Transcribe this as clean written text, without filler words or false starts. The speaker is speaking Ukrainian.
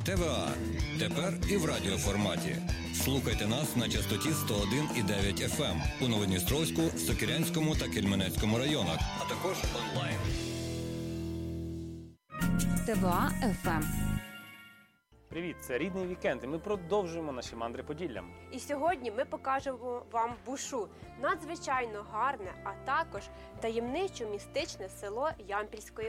ТВА. Тепер і в радіоформаті. Слухайте нас на частоті 101,9 FM у Новодністровську, Сокирянському та Кельменецькому районах, а також онлайн. ТВА ФМ. Привіт, це Рідний вікенд, і ми продовжуємо наші мандри Поділлям. І сьогодні ми покажемо вам Бушу – надзвичайно гарне, а також таємничо-містичне село Ямпільської